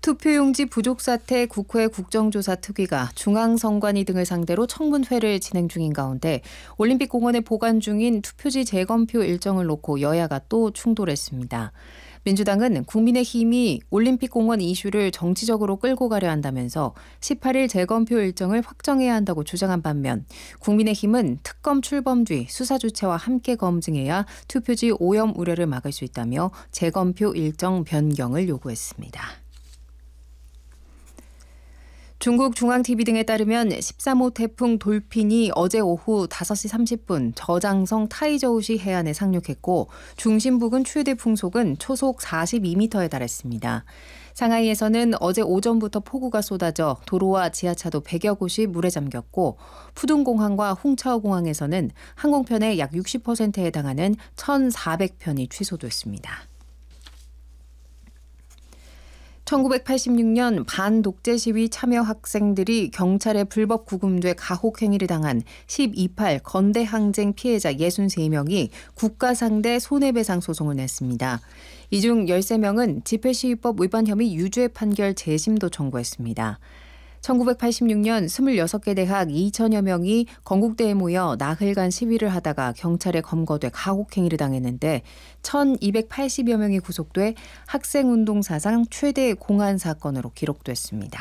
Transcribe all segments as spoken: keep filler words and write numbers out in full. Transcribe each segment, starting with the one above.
투표용지 부족 사태 국회 국정조사 특위가 중앙선관위 등을 상대로 청문회를 진행 중인 가운데 올림픽공원에 보관 중인 투표지 재검표 일정을 놓고 여야가 또 충돌했습니다. 민주당은 국민의힘이 올림픽공원 이슈를 정치적으로 끌고 가려 한다면서 십팔 일 재검표 일정을 확정해야 한다고 주장한 반면 국민의힘은 특검 출범 뒤 수사 주체와 함께 검증해야 투표지 오염 우려를 막을 수 있다며 재검표 일정 변경을 요구했습니다. 중국 중앙티비 등에 따르면 십삼 호 태풍 돌핀이 어제 오후 다섯 시 삼십 분 저장성 타이저우시 해안에 상륙했고 중심 부근 최대 풍속은 초속 사십이 미터에 달했습니다. 상하이에서는 어제 오전부터 폭우가 쏟아져 도로와 지하차도 백여 곳이 물에 잠겼고 푸둥공항과 홍차오공항에서는 항공편의 약 육십 퍼센트에 해당하는 천사백 편이 취소됐습니다. 천구백팔십육 년 반독재 시위 참여 학생들이 경찰에 불법 구금돼 가혹 행위를 당한 십이 팔 건대 항쟁 피해자 육십삼 명이 국가 상대 손해배상 소송을 냈습니다. 이 중 열세 명은 집회시위법 위반 혐의 유죄 판결 재심도 청구했습니다. 천구백팔십육 년 스물여섯 개 대학 이천여 명이 건국대에 모여 나흘간 시위를 하다가 경찰에 검거돼 가혹행위를 당했는데 천이백팔십여 명이 구속돼 학생운동 사상 최대 공안 사건으로 기록됐습니다.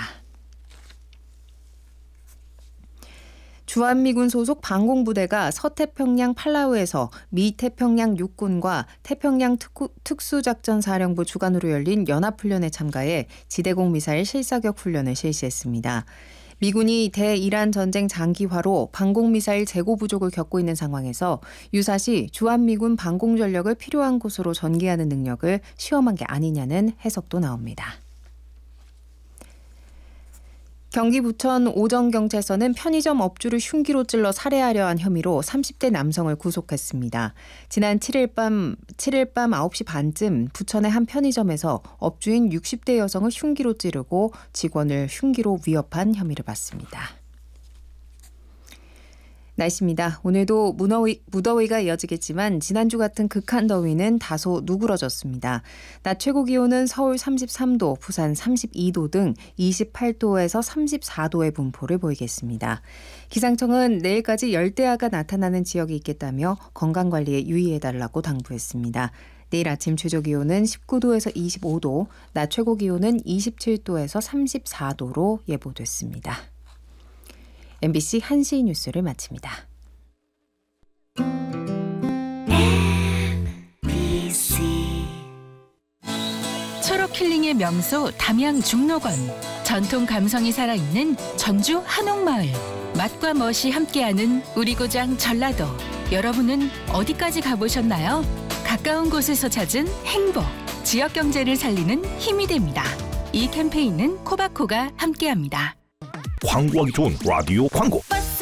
주한미군 소속 방공부대가 서태평양 팔라우에서 미 태평양 육군과 태평양 특구, 특수작전사령부 주관으로 열린 연합훈련에 참가해 지대공 미사일 실사격 훈련을 실시했습니다. 미군이 대이란 전쟁 장기화로 방공미사일 재고 부족을 겪고 있는 상황에서 유사시 주한미군 방공전력을 필요한 곳으로 전개하는 능력을 시험한 게 아니냐는 해석도 나옵니다. 경기 부천 오정경찰서는 편의점 업주를 흉기로 찔러 살해하려 한 혐의로 삼십 대 남성을 구속했습니다. 지난 칠 일 밤, 칠 일 밤 아홉 시 반쯤 부천의 한 편의점에서 업주인 육십 대 여성을 흉기로 찌르고 직원을 흉기로 위협한 혐의를 받습니다. 날씨입니다. 오늘도 무더위, 무더위가 이어지겠지만 지난주 같은 극한 더위는 다소 누그러졌습니다. 낮 최고 기온은 서울 삼십삼 도, 부산 삼십이 도 등 이십팔 도에서 삼십사 도의 분포를 보이겠습니다. 기상청은 내일까지 열대야가 나타나는 지역이 있겠다며 건강관리에 유의해달라고 당부했습니다. 내일 아침 최저 기온은 십구 도에서 이십오 도, 낮 최고 기온은 이십칠 도에서 삼십사 도로 예보됐습니다. 엠비씨 한시 뉴스를 마칩니다. 초록 힐링의 명소 담양 중록원. 전통 감성이 살아있는 전주 한옥마을. 맛과 멋이 함께하는 우리 고장 전라도. 여러분은 어디까지 가보셨나요? 가까운 곳에서 찾은 행복. 지역 경제를 살리는 힘이 됩니다. 이 캠페인은 코바코가 함께합니다. 광고하기 좋은 라디오 광고.